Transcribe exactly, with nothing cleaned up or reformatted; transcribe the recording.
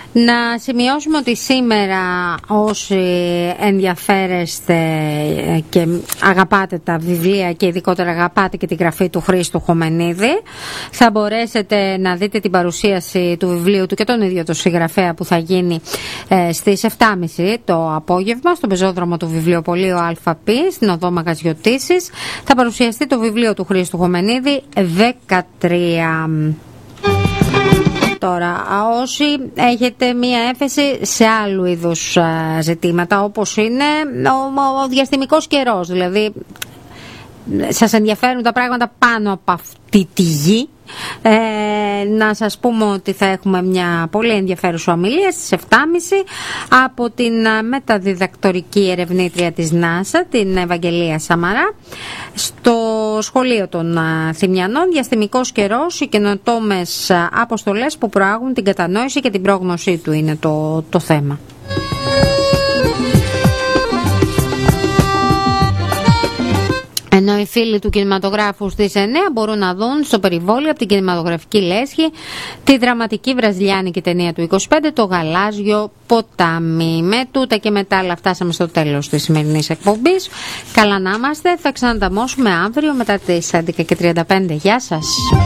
Να σημειώσουμε ότι σήμερα όσοι ενδιαφέρεστε και αγαπάτε τα βιβλία και ειδικότερα αγαπάτε και τη γραφή του Χρήστου Χωμενίδη, θα μπορέσετε να δείτε την παρουσίαση του βιβλίου του και τον ίδιο το συγγραφέα που θα γίνει ε, στις επτά και μισή το απόγευμα στο πεζόδρομο του βιβλιοπωλείου ΑΠ στην οδό Μαγαζιωτήσης. Θα παρουσιαστεί το βιβλίο του Χρήστου Χωμενίδη δεκατρία. Τώρα, όσοι έχετε μία έφεση σε άλλου είδους ζητήματα, όπως είναι ο, ο διαστημικός καιρός, δηλαδή σας ενδιαφέρουν τα πράγματα πάνω από αυτή τη γη, ε, να σας πούμε ότι θα έχουμε μια πολύ ενδιαφέρουσα ομιλία στις επτά και μισή από την μεταδιδακτορική ερευνήτρια της ΝΑΣΑ, την Ευαγγελία Σαμαρά, στο σχολείο των Θημιανών. Διαστημικός καιρός, οι καινοτόμες αποστολές που προάγουν την κατανόηση και την πρόγνωσή του είναι το, το θέμα. Ενώ οι φίλοι του κινηματογράφου στις εννιά μπορούν να δουν στο περιβόλι από την κινηματογραφική λέσχη τη δραματική βραζιλιάνικη ταινία του είκοσι πέντε, το Γαλάζιο ποτάμι. Με τούτα και μετά άλλα φτάσαμε στο τέλος της σημερινής εκπομπής. Καλά να είμαστε, θα ξανανταμώσουμε αύριο μετά τις έντεκα και τριάντα πέντε. Γεια σας.